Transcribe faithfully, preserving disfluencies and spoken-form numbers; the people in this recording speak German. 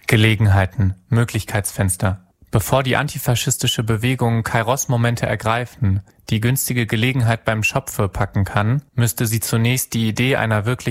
Gelegenheiten, Möglichkeitsfenster. Bevor die antifaschistische Bewegung Kairos-Momente ergreifen, die günstige Gelegenheit beim Schopfe packen kann, müsste sie zunächst die Idee einer wirklich